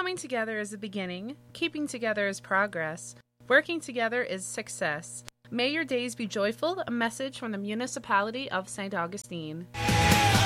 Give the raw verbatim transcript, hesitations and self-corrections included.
Coming together is the beginning, keeping together is progress, working together is success. May your days be joyful, a message from the municipality of Saint Augustine.